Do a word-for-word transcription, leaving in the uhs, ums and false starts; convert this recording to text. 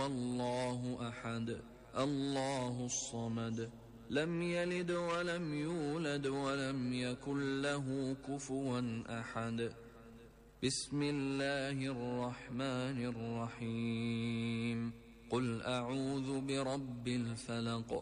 هو الله أحد الله الصمد لم يلد ولم يولد ولم يكن له كفوا أحد. بسم الله الرحمن الرحيم. قل أعوذ برب الفلق